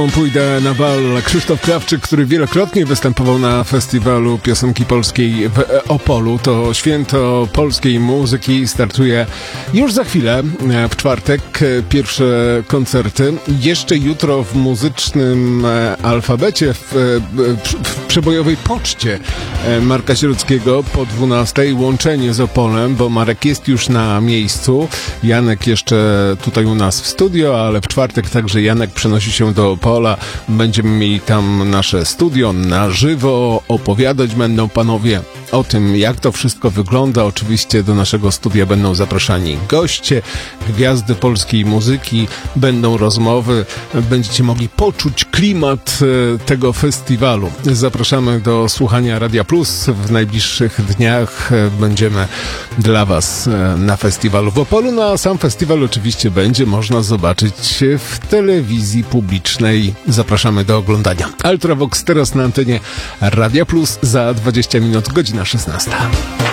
Pójdę na bal. Krzysztof Krawczyk, który wielokrotnie występował na festiwalu piosenki polskiej w Opolu. To święto polskiej muzyki startuje już za chwilę, w czwartek. Pierwsze koncerty. Jeszcze jutro w muzycznym alfabecie, w przebojowej poczcie Marka Sieruckiego po 12:00 łączenie z Opolem, bo Marek jest już na miejscu. Janek jeszcze tutaj u nas w studio, ale w czwartek także Janek przenosi się do Opola. Będziemy mieli tam nasze studio na żywo. Opowiadać będą panowie o tym, jak to wszystko wygląda. Oczywiście do naszego studia będą zapraszani goście, gwiazdy polskiej muzyki, będą rozmowy, będziecie mogli poczuć klimat tego festiwalu. Zapraszamy do słuchania Radia Plus. W najbliższych dniach będziemy dla Was na festiwalu w Opolu. No a sam festiwal oczywiście będzie można zobaczyć w telewizji publicznej. Zapraszamy do oglądania. Ultravox teraz na antenie Radia Plus. Za 20 minut, godzina 16.